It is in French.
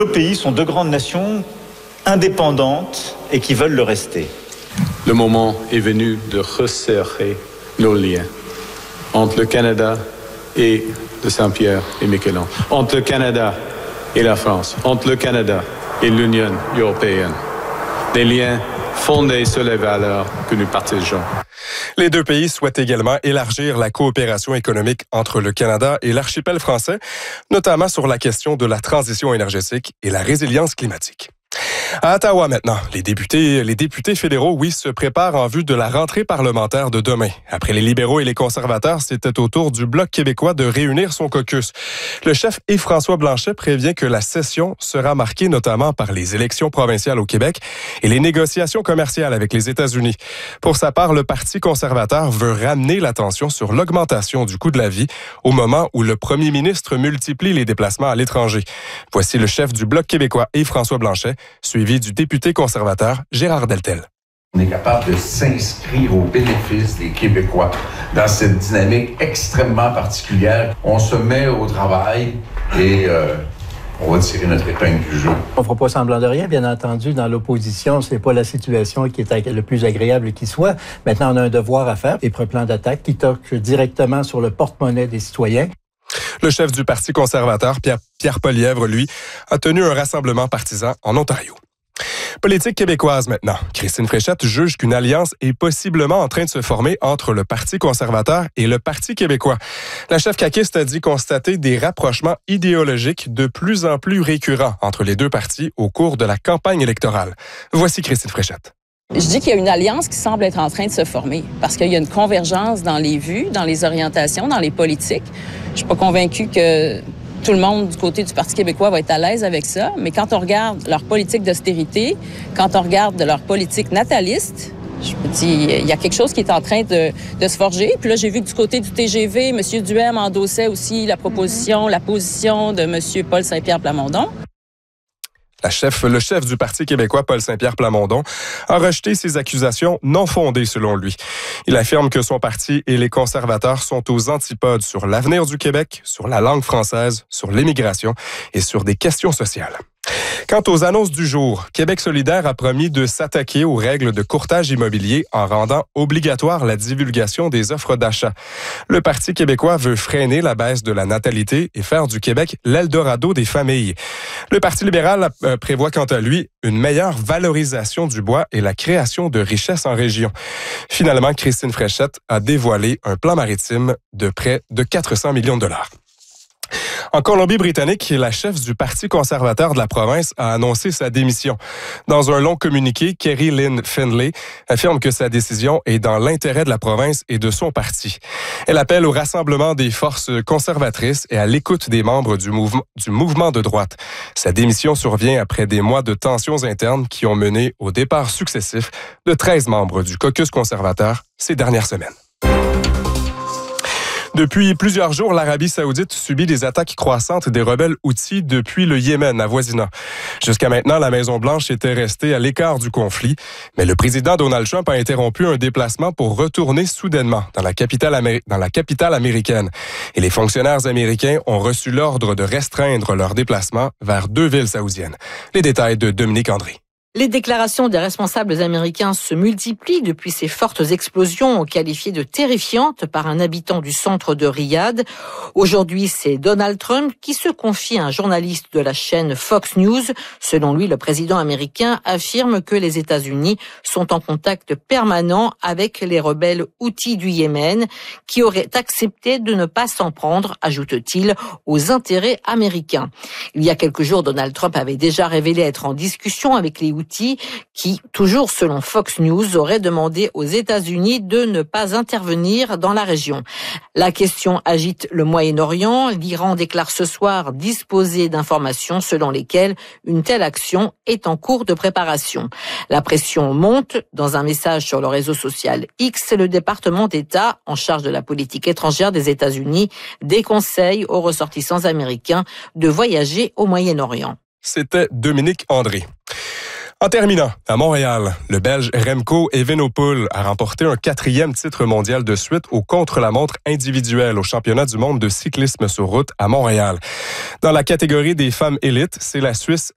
Nos pays sont deux grandes nations indépendantes et qui veulent le rester. Le moment est venu de resserrer nos liens entre le Canada et de Saint-Pierre et Miquelon, entre le Canada et la France, entre le Canada et l'Union européenne. Des liens fondés sur les valeurs que nous partageons. Les deux pays souhaitent également élargir la coopération économique entre le Canada et l'archipel français, notamment sur la question de la transition énergétique et la résilience climatique. À Ottawa maintenant, les députés fédéraux, se préparent en vue de la rentrée parlementaire de demain. Après les libéraux et les conservateurs, c'était au tour du Bloc québécois de réunir son caucus. Le chef Yves-François Blanchet prévient que la session sera marquée notamment par les élections provinciales au Québec et les négociations commerciales avec les États-Unis. Pour sa part, le Parti conservateur veut ramener l'attention sur l'augmentation du coût de la vie au moment où le premier ministre multiplie les déplacements à l'étranger. Voici le chef du Bloc québécois Yves-François Blanchet, suivi du député conservateur Gérard Deltel. On est capable de s'inscrire au bénéfice des Québécois dans cette dynamique extrêmement particulière. On se met au travail et on va tirer notre épingle du jeu. On ne fera pas semblant de rien, bien entendu. Dans l'opposition, c'est pas la situation qui est le plus agréable qui soit. Maintenant, on a un devoir à faire, des plans d'attaque qui toquent directement sur le porte-monnaie des citoyens. Le chef du Parti conservateur, Pierre Poilièvre, lui, a tenu un rassemblement partisan en Ontario. Politique québécoise maintenant. Christine Fréchette juge qu'une alliance est possiblement en train de se former entre le Parti conservateur et le Parti québécois. La chef caquiste a dit constater des rapprochements idéologiques de plus en plus récurrents entre les deux partis au cours de la campagne électorale. Voici Christine Fréchette. Je dis qu'il y a une alliance qui semble être en train de se former parce qu'il y a une convergence dans les vues, dans les orientations, dans les politiques. Je suis pas convaincue que tout le monde du côté du Parti québécois va être à l'aise avec ça, mais quand on regarde leur politique d'austérité, quand on regarde leur politique nataliste, je me dis, il y a quelque chose qui est en train de se forger. Puis là, j'ai vu que du côté du TGV, M. Duhem endossait aussi la position de M. Paul Saint-Pierre Plamondon. Le chef du Parti québécois, Paul Saint-Pierre Plamondon, a rejeté ces accusations non fondées selon lui. Il affirme que son parti et les conservateurs sont aux antipodes sur l'avenir du Québec, sur la langue française, sur l'immigration et sur des questions sociales. Quant aux annonces du jour, Québec solidaire a promis de s'attaquer aux règles de courtage immobilier en rendant obligatoire la divulgation des offres d'achat. Le Parti québécois veut freiner la baisse de la natalité et faire du Québec l'Eldorado des familles. Le Parti libéral prévoit quant à lui une meilleure valorisation du bois et la création de richesses en région. Finalement, Christine Fréchette a dévoilé un plan maritime de près de 400 millions de dollars. En Colombie-Britannique, la chef du Parti conservateur de la province a annoncé sa démission. Dans un long communiqué, Kerry Lynn Findlay affirme que sa décision est dans l'intérêt de la province et de son parti. Elle appelle au rassemblement des forces conservatrices et à l'écoute des membres du mouvement de droite. Sa démission survient après des mois de tensions internes qui ont mené au départ successif de 13 membres du caucus conservateur ces dernières semaines. Depuis plusieurs jours, l'Arabie saoudite subit des attaques croissantes des rebelles Houthis depuis le Yémen avoisinant. Jusqu'à maintenant, la Maison-Blanche était restée à l'écart du conflit, mais le président Donald Trump a interrompu un déplacement pour retourner soudainement dans la capitale américaine. Et les fonctionnaires américains ont reçu l'ordre de restreindre leur déplacement vers 2 villes saoudiennes. Les détails de Dominique André. Les déclarations des responsables américains se multiplient depuis ces fortes explosions qualifiées de terrifiantes par un habitant du centre de Riyad. Aujourd'hui, c'est Donald Trump qui se confie à un journaliste de la chaîne Fox News. Selon lui, le président américain affirme que les États-Unis sont en contact permanent avec les rebelles Houthis du Yémen qui auraient accepté de ne pas s'en prendre, ajoute-t-il, aux intérêts américains. Il y a quelques jours, Donald Trump avait déjà révélé être en discussion avec les Houthis qui, toujours selon Fox News, aurait demandé aux États-Unis de ne pas intervenir dans la région. La question agite le Moyen-Orient. L'Iran déclare ce soir disposer d'informations selon lesquelles une telle action est en cours de préparation. La pression monte. Dans un message sur le réseau social X, le département d'État en charge de la politique étrangère des États-Unis déconseille aux ressortissants américains de voyager au Moyen-Orient. C'était Dominique André. En terminant, à Montréal, le Belge Remco Evenepoel a remporté un 4e titre mondial de suite au contre-la-montre individuel au championnat du monde de cyclisme sur route à Montréal. Dans la catégorie des femmes élites, c'est la Suisse